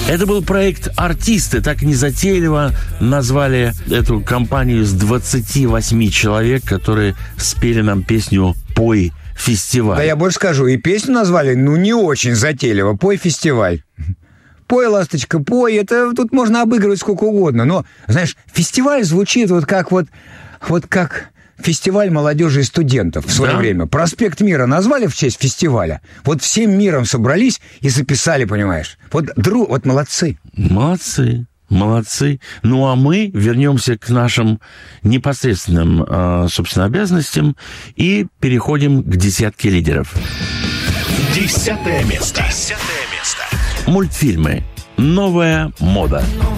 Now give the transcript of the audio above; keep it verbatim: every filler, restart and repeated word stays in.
Это был проект «Артисты». Так незатейливо назвали эту компанию из двадцати восьми человек, которые спели нам песню «Пой фестиваль». Да я больше скажу, и песню назвали, ну, не очень затейливо. «Пой фестиваль». Пой, ласточка, пой. Это тут можно обыгрывать сколько угодно. Но, знаешь, фестиваль звучит вот как вот, вот как... Фестиваль молодежи и студентов в свое да? время. Проспект Мира назвали в честь фестиваля. Вот всем миром собрались и записали, понимаешь. Вот, дру, вот молодцы. Молодцы, молодцы. Ну, а мы вернемся к нашим непосредственным, собственно, обязанностям и переходим к десятке лидеров. Десятое место. Десятое место. Мультфильмы. Новая мода.